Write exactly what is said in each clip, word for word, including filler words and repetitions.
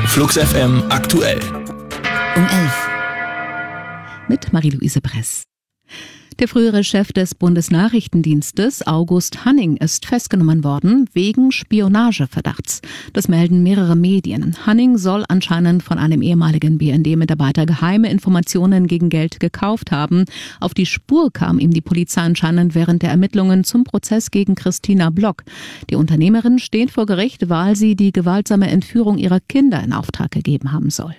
Flux F M aktuell. Um elf. Mit Marie-Louise Bress. Der frühere Chef des Bundesnachrichtendienstes, August Hanning, ist festgenommen worden wegen Spionageverdachts. Das melden mehrere Medien. Hanning soll anscheinend von einem ehemaligen B N D-Mitarbeiter geheime Informationen gegen Geld gekauft haben. Auf die Spur kam ihm die Polizei anscheinend während der Ermittlungen zum Prozess gegen Christina Block. Die Unternehmerin steht vor Gericht, weil sie die gewaltsame Entführung ihrer Kinder in Auftrag gegeben haben soll.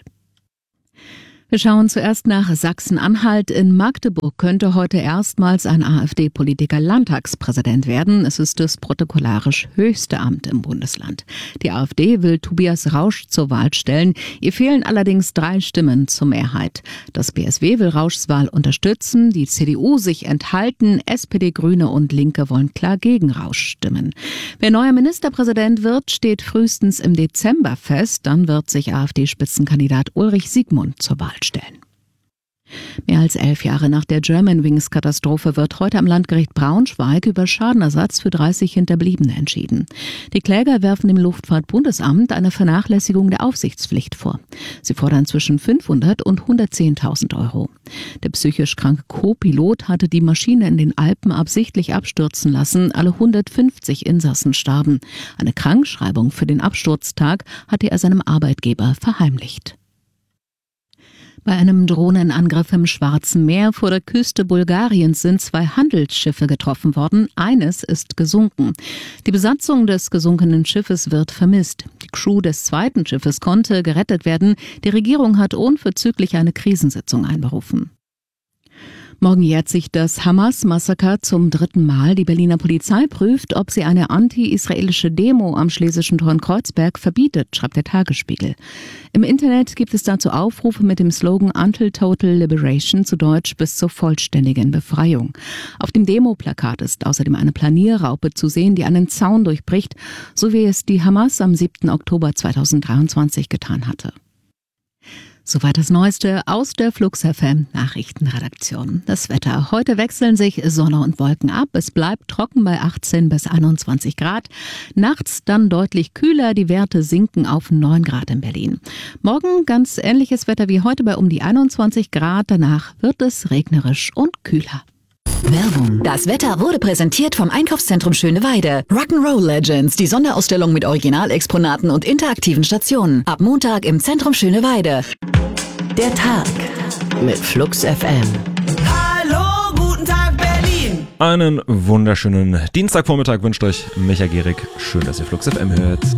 Wir schauen zuerst nach Sachsen-Anhalt. In Magdeburg könnte heute erstmals ein AfD-Politiker Landtagspräsident werden. Es ist das protokollarisch höchste Amt im Bundesland. Die AfD will Tobias Rausch zur Wahl stellen. Ihr fehlen allerdings drei Stimmen zur Mehrheit. Das B S W will Rauschs Wahl unterstützen, die C D U sich enthalten, S P D, Grüne und Linke wollen klar gegen Rausch stimmen. Wer neuer Ministerpräsident wird, steht frühestens im Dezember fest. Dann wird sich AfD-Spitzenkandidat Ulrich Siegmund zur Wahl stellen. Mehr als elf Jahre nach der Germanwings-Katastrophe wird heute am Landgericht Braunschweig über Schadenersatz für dreißig Hinterbliebene entschieden. Die Kläger werfen dem Luftfahrtbundesamt eine Vernachlässigung der Aufsichtspflicht vor. Sie fordern zwischen fünfhundert und hundertzehntausend Euro. Der psychisch kranke Co-Pilot hatte die Maschine in den Alpen absichtlich abstürzen lassen. Alle hundertfünfzig Insassen starben. Eine Krankschreibung für den Absturztag hatte er seinem Arbeitgeber verheimlicht. Bei einem Drohnenangriff im Schwarzen Meer vor der Küste Bulgariens sind zwei Handelsschiffe getroffen worden. Eines ist gesunken. Die Besatzung des gesunkenen Schiffes wird vermisst. Die Crew des zweiten Schiffes konnte gerettet werden. Die Regierung hat unverzüglich eine Krisensitzung einberufen. Morgen jährt sich das Hamas-Massaker zum dritten Mal. Die Berliner Polizei prüft, ob sie eine anti-israelische Demo am Schlesischen Tor in Kreuzberg verbietet, schreibt der Tagesspiegel. Im Internet gibt es dazu Aufrufe mit dem Slogan Until Total Liberation, zu Deutsch bis zur vollständigen Befreiung. Auf dem Demoplakat ist außerdem eine Planierraupe zu sehen, die einen Zaun durchbricht, so wie es die Hamas am siebten Oktober zweitausenddreiundzwanzig getan hatte. Soweit das Neueste aus der Flux F M Nachrichtenredaktion. Das Wetter. Heute wechseln sich Sonne und Wolken ab. Es bleibt trocken bei achtzehn bis einundzwanzig Grad. Nachts dann deutlich kühler. Die Werte sinken auf neun Grad in Berlin. Morgen ganz ähnliches Wetter wie heute bei um die einundzwanzig Grad. Danach wird es regnerisch und kühler. Werbung. Das Wetter wurde präsentiert vom Einkaufszentrum Schöneweide. Rock'n'Roll Legends, die Sonderausstellung mit Originalexponaten und interaktiven Stationen. Ab Montag im Zentrum Schöneweide. Der Tag mit Flux F M. Hallo, guten Tag Berlin. Einen wunderschönen Dienstagvormittag wünscht euch Micha Gehrig. Schön, dass ihr Flux F M hört.